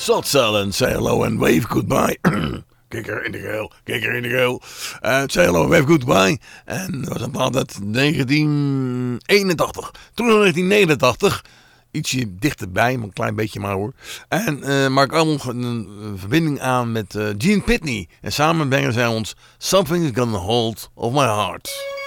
Salt Cell en Say Hello and Wave Goodbye. Kikker in de geel, kikker in de geel. Say Hello and Wave Goodbye. En dat was een plaat uit 1981. Toen in 1989... Ietsje dichterbij, maar een klein beetje maar hoor. En maak ook nog een verbinding aan met Gene Pitney. En samen brengen zij ons Something's Gonna Hold of My Heart.